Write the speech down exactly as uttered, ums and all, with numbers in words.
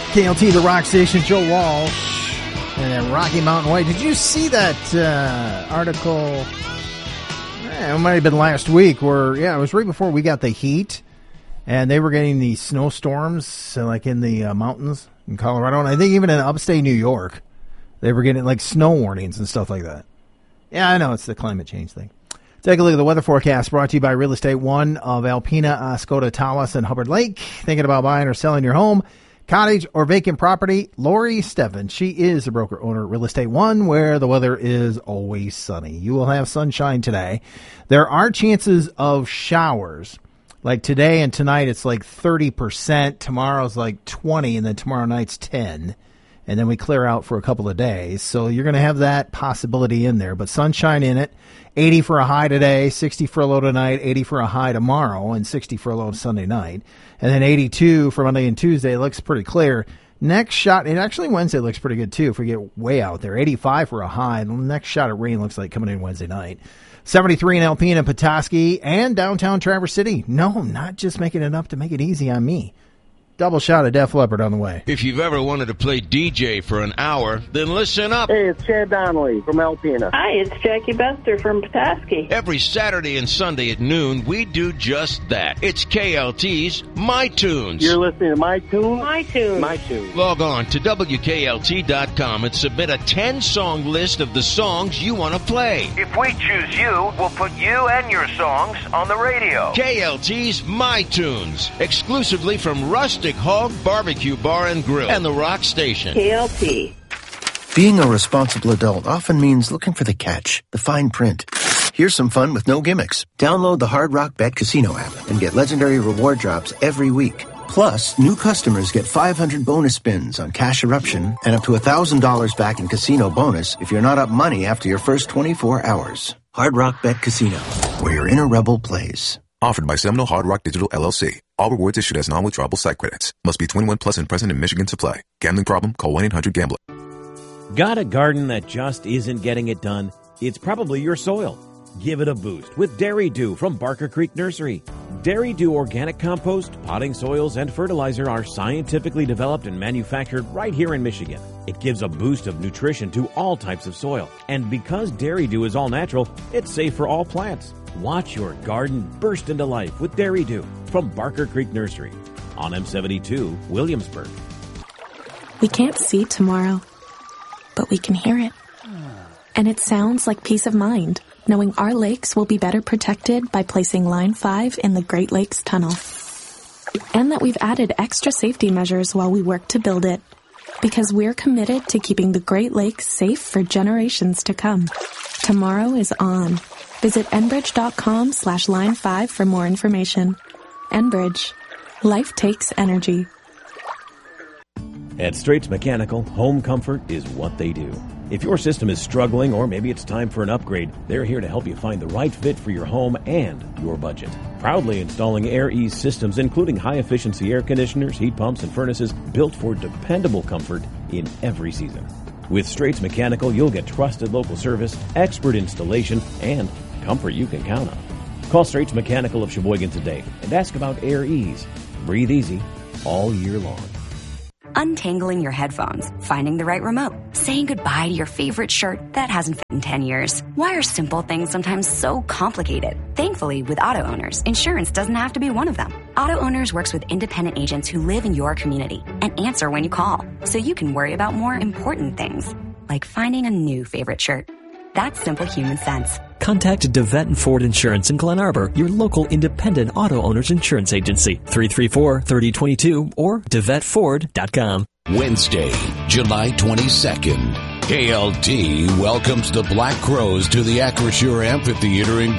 K L T, the rock station, Joe Walsh, and then Rocky Mountain Way. Did you see that uh, article? Eh, it might have been last week where, yeah, it was right before we got the heat, and they were getting these snowstorms, so like in the uh, mountains in Colorado, and I think even in upstate New York, they were getting like snow warnings and stuff like that. Yeah, I know, it's the climate change thing. Take a look at the weather forecast brought to you by Real Estate One of Alpena, Oscoda, Tawas, and Hubbard Lake. Thinking about buying or selling your home, cottage, or vacant property? Lori Steffen. She is a broker owner at Real Estate One, where the weather is always sunny. You will have sunshine today. There are chances of showers. Like today and tonight, it's like thirty percent. Tomorrow's like twenty, and then tomorrow night's ten. And then we clear out for a couple of days. So you're going to have that possibility in there. But sunshine in it. eighty for a high today, sixty for a low tonight, eighty for a high tomorrow, and sixty for a low Sunday night. And then eighty-two for Monday and Tuesday. It looks pretty clear. Next shot, and actually Wednesday looks pretty good too if we get way out there. eighty-five for a high. The next shot at rain looks like coming in Wednesday night. seventy-three in Alpena and Petoskey and downtown Traverse City. No, I'm not just making it up to make it easy on me. Double shot of Def Leppard on the way. If you've ever wanted to play D J for an hour, then listen up. Hey, it's Chad Donnelly from Alpena. Hi, it's Jackie Bester from Petoskey. Every Saturday and Sunday at noon, we do just that. It's K L T's My Tunes. You're listening to My Tunes? My Tunes. My Tunes. Log on to W K L T dot com and submit a ten-song list of the songs you want to play. If we choose you, we'll put you and your songs on the radio. K L T's My Tunes, exclusively from Rustic Hog Barbecue Bar and Grill and the Rock Station. K L T. Being a responsible adult often means looking for the catch, the fine print. Here's some fun with no gimmicks. Download the Hard Rock Bet Casino app and get legendary reward drops every week. Plus, new customers get five hundred bonus spins on Cash Eruption and up to one thousand dollars back in casino bonus if you're not up money after your first twenty-four hours. Hard Rock Bet Casino, where your inner rebel plays. Offered by Seminole Hard Rock Digital L L C. All rewards issued as non-withdrawable site credits. Must be twenty-one plus and present in Michigan to play. Gambling problem? Call one eight hundred gambler. Got a garden that just isn't getting it done? It's probably your soil. Give it a boost with Dairy Dew from Barker Creek Nursery. Dairy Dew organic compost, potting soils, and fertilizer are scientifically developed and manufactured right here in Michigan. It gives a boost of nutrition to all types of soil. And because Dairy Dew is all natural, it's safe for all plants. Watch your garden burst into life with Dairy Dew from Barker Creek Nursery on M seventy-two, Williamsburg. We can't see tomorrow, but we can hear it. And it sounds like peace of mind, knowing our lakes will be better protected by placing Line five in the Great Lakes Tunnel. And that we've added extra safety measures while we work to build it, because we're committed to keeping the Great Lakes safe for generations to come. Tomorrow is on. Visit Enbridge.com slash line five for more information. Enbridge. Life takes energy. At Straits Mechanical, home comfort is what they do. If your system is struggling or maybe it's time for an upgrade, they're here to help you find the right fit for your home and your budget. Proudly installing Air Ease systems, including high-efficiency air conditioners, heat pumps, and furnaces built for dependable comfort in every season. With Straits Mechanical, you'll get trusted local service, expert installation, and comfort you can count on. Call Straits Mechanical of Sheboygan today and ask about Air Ease. Breathe easy all year long. Untangling your headphones, finding the right remote, saying goodbye to your favorite shirt that hasn't fit in ten years. Why are simple things sometimes so complicated? Thankfully, with Auto Owners, insurance doesn't have to be one of them. Auto Owners works with independent agents who live in your community and answer when you call, so you can worry about more important things, like finding a new favorite shirt. That's simple human sense. Contact DeVette and Ford Insurance in Glen Arbor, your local independent auto owners insurance agency. three three four, three oh two two or devet ford dot com. Wednesday, July twenty-second. K L T welcomes the Black Crowes to the Acrisure Amphitheater in